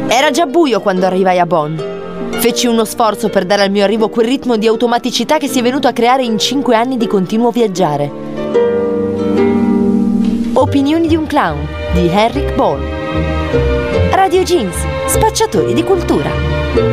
Era già buio quando arrivai a Bonn. Feci uno sforzo per dare al mio arrivo quel ritmo di automaticità che si è venuto a creare in 5 anni di continuo viaggiare. Opinioni di un clown di Henrik Ball. Radio Jeans, spacciatori di cultura.